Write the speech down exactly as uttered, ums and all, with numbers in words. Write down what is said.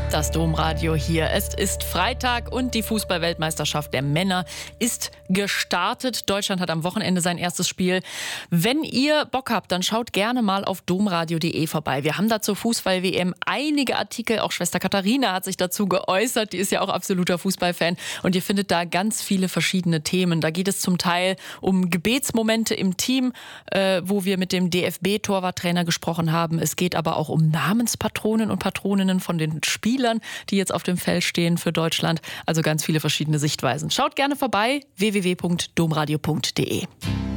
Das Domradio hier. Es ist Freitag und die Fußball-Weltmeisterschaft der Männer ist gestartet. Deutschland hat am Wochenende sein erstes Spiel. Wenn ihr Bock habt, dann schaut gerne mal auf domradio punkt de vorbei. Wir haben dazu Fußball-W M einige Artikel. Auch Schwester Katharina hat sich dazu geäußert. Die ist ja auch absoluter Fußballfan. Und ihr findet da ganz viele verschiedene Themen. Da geht es zum Teil um Gebetsmomente im Team, äh, wo wir mit dem D F B-Torwarttrainer gesprochen haben. Es geht aber auch um Namenspatronen und Patroninnen von den Spielern, die jetzt auf dem Feld stehen für Deutschland. Also ganz viele verschiedene Sichtweisen. Schaut gerne vorbei, w w w punkt domradio punkt de.